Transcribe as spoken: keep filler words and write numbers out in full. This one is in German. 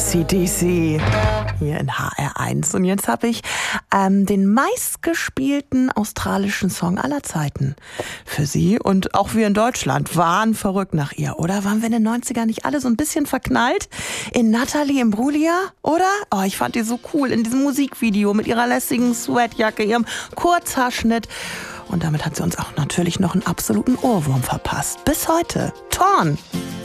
A C D C hier in H R eins. Und jetzt habe ich ähm, den meistgespielten australischen Song aller Zeiten für Sie. Und auch wir in Deutschland waren verrückt nach ihr, oder? Waren wir in den neunzigern nicht alle so ein bisschen verknallt in Natalie Imbruglia, oder? Oh, ich fand die so cool in diesem Musikvideo mit ihrer lässigen Sweatjacke, ihrem Kurzhaarschnitt. Und damit hat sie uns auch natürlich noch einen absoluten Ohrwurm verpasst. Bis heute. Torn.